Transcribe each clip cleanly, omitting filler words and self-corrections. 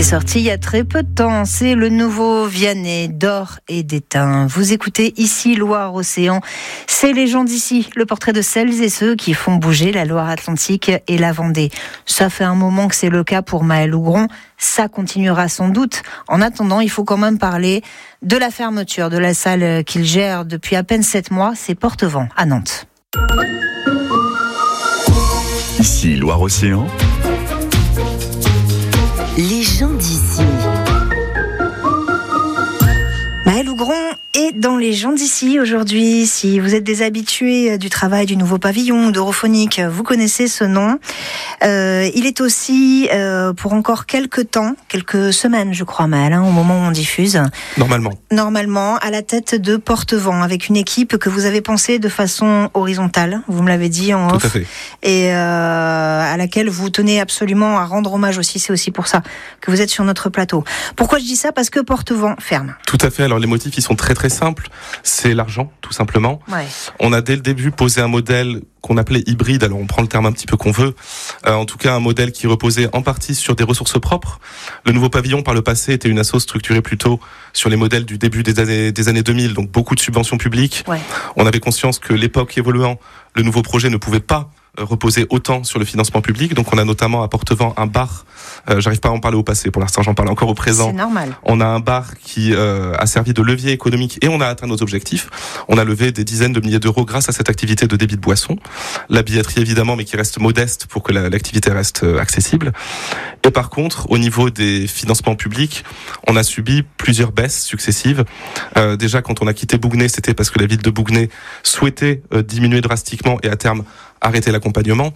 C'est sorti il y a très peu de temps. C'est le nouveau Vianney d'Or et d'Étain. Vous écoutez ici Loire-Océan. C'est les gens d'ici. Le portrait de celles et ceux qui font bouger la Loire-Atlantique et la Vendée. Ça fait un moment que c'est le cas pour Maël Hougron. Ça continuera sans doute. En attendant, il faut quand même parler de la fermeture de la salle qu'il gère depuis à peine 7 mois. C'est Portevent à Nantes. Ici Loire-Océan. Les gens d'ici. Maël Hougron est dans les gens d'ici aujourd'hui. Si vous êtes des habitués du travail du nouveau pavillon d'Europhonique, vous connaissez ce nom. Il est aussi pour encore quelques semaines, je crois, Maël, au moment où on diffuse. Normalement, à la tête de Portevent, avec une équipe que vous avez pensée de façon horizontale. Vous me l'avez dit en off. Tout à fait. Et à laquelle vous tenez absolument à rendre hommage aussi. C'est aussi pour ça que vous êtes sur notre plateau. Pourquoi je dis ça ? Parce que Portevent ferme. Tout à fait. Alors les motifs, ils sont très très simples. C'est l'argent, tout simplement. Ouais. On a dès le début posé un modèle qu'on appelait hybride. Alors on prend le terme un petit peu qu'on veut. En tout cas, un modèle qui reposait en partie sur des ressources propres. Le nouveau pavillon, par le passé, était une asso structurée plutôt sur les modèles du début des années 2000. Donc beaucoup de subventions publiques. Ouais. On avait conscience que l'époque évoluant, le nouveau projet ne pouvait pas reposer autant sur le financement public. Donc on a notamment à Portevent un bar. J'arrive pas à en parler au passé. Pour l'instant, j'en parle encore au présent. C'est normal. On a un bar qui a servi de levier économique et on a atteint nos objectifs. On a levé des dizaines de milliers d'euros grâce à cette activité de débit de boissons. La billetterie évidemment, mais qui reste modeste pour que l'activité reste accessible. Et par contre, au niveau des financements publics, on a subi plusieurs baisses successives. Déjà, quand on a quitté Bouguenais, c'était parce que la ville de Bouguenais souhaitait diminuer drastiquement et à terme arrêter l'accompagnement.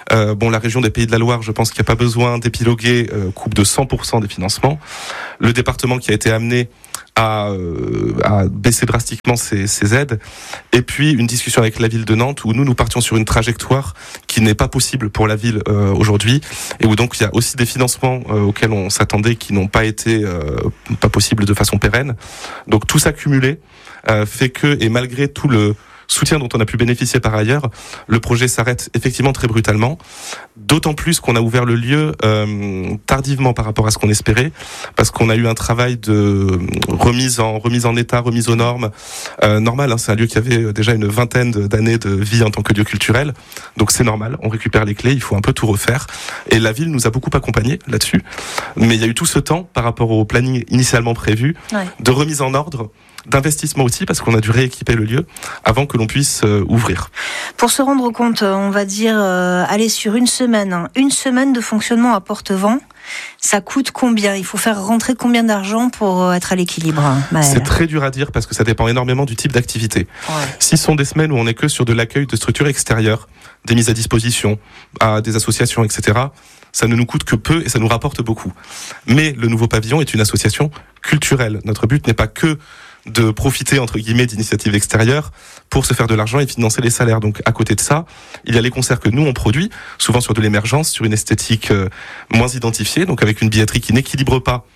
La région des Pays de la Loire, je pense qu'il n'y a pas besoin d'épiloguer, coupe de 100% des financements. Le département qui a été amené à baisser drastiquement ses aides. Et puis une discussion avec la ville de Nantes où nous partions sur une trajectoire qui n'est pas possible pour la ville aujourd'hui et où donc il y a aussi des financements auxquels on s'attendait qui n'ont pas été pas possibles de façon pérenne. Donc tout ça cumulé fait que, et malgré tout le soutien dont on a pu bénéficier par ailleurs, le projet s'arrête effectivement très brutalement, d'autant plus qu'on a ouvert le lieu tardivement par rapport à ce qu'on espérait, parce qu'on a eu un travail de remise en état, remise aux normes, normal, c'est un lieu qui avait déjà une vingtaine d'années de vie en tant que lieu culturel, donc c'est normal, on récupère les clés, il faut un peu tout refaire, et la ville nous a beaucoup accompagnés là-dessus, mais il y a eu tout ce temps par rapport au planning initialement prévu, de remise en ordre, d'investissement aussi, parce qu'on a dû rééquiper le lieu avant que l'on puisse ouvrir. Pour se rendre compte, on va dire, aller sur une semaine de fonctionnement à Portevent, ça coûte combien ? Il faut faire rentrer combien d'argent pour être à l'équilibre, Maël ? C'est très dur à dire parce que ça dépend énormément du type d'activité. Ouais. Si ce sont des semaines où on n'est que sur de l'accueil de structures extérieures, des mises à disposition à des associations, etc., ça ne nous coûte que peu et ça nous rapporte beaucoup. Mais le nouveau pavillon est une association culturelle. Notre but n'est pas que de profiter, entre guillemets, d'initiatives extérieures pour se faire de l'argent et financer les salaires. Donc, à côté de ça, il y a les concerts que nous, on produit, souvent sur de l'émergence, sur une esthétique moins identifiée, donc avec une billetterie qui n'équilibre pas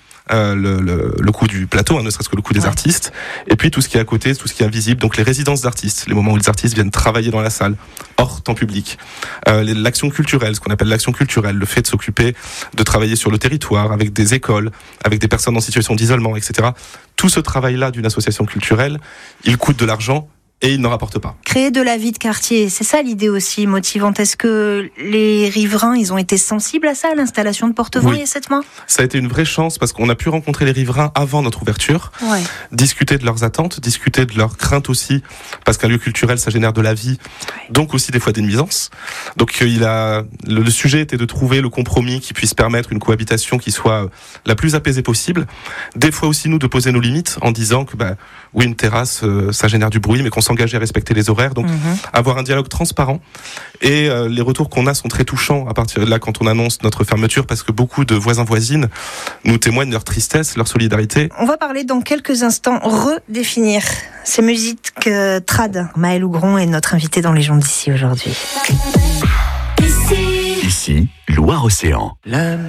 le coût du plateau, ne serait-ce que le coût des artistes, et puis tout ce qui est à côté, tout ce qui est invisible, donc les résidences d'artistes, les moments où les artistes viennent travailler dans la salle, hors temps public, l'action culturelle, ce qu'on appelle l'action culturelle, le fait de s'occuper, de travailler sur le territoire, avec des écoles, avec des personnes en situation d'isolement, etc. Tout ce travail-là d'une association culturelle, il coûte de l'argent, et il n'en rapporte pas. Créer de la vie de quartier, c'est ça l'idée aussi motivante. Est-ce que les riverains, ils ont été sensibles à ça, à l'installation de Portevent il y a 7 mois ? Ça a été une vraie chance parce qu'on a pu rencontrer les riverains avant notre ouverture, discuter de leurs attentes, discuter de leurs craintes aussi, parce qu'un lieu culturel, ça génère de la vie, donc aussi des fois des nuisances. Donc le sujet était de trouver le compromis qui puisse permettre une cohabitation qui soit la plus apaisée possible. Des fois aussi, nous, de poser nos limites en disant que, oui, une terrasse, ça génère du bruit, mais qu'on s'engager à respecter les horaires, donc avoir un dialogue transparent. Et les retours qu'on a sont très touchants à partir de là quand on annonce notre fermeture, parce que beaucoup de voisins-voisines nous témoignent leur tristesse, leur solidarité. On va parler dans quelques instants, redéfinir ces musiques trad. Maël Hougron est notre invité dans Les gens d'ici aujourd'hui. Ici, Loire-Océan.